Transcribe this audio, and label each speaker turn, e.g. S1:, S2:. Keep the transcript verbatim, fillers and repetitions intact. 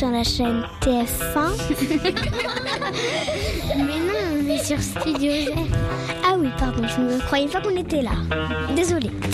S1: Dans la chaîne T F un. Mais non, on est sur Studio G. Ah oui, pardon, je ne croyais pas qu'on était là. Désolée.